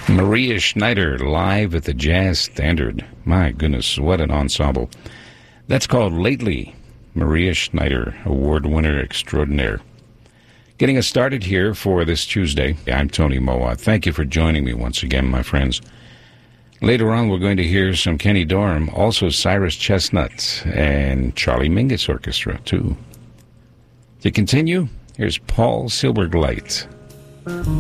Maria Schneider live at the Jazz Standard. My goodness, what an ensemble. That's called Lately. Maria Schneider, award winner extraordinaire. Getting us started here for this Tuesday. I'm Tony Mowat. Thank you for joining me once again, my friends. Later on, we're going to hear some Kenny Dorham, also Cyrus Chestnut, and Charlie Mingus Orchestra, too. To continue, here's Paul Silbergleit.